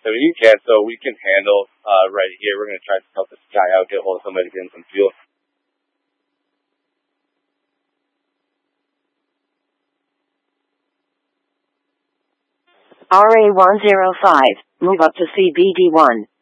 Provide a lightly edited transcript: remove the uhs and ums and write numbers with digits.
I mean, you can, so we can handle right here. We're going to try to help this guy out, get hold of somebody to get him some fuel. RA105, move up to CBD1.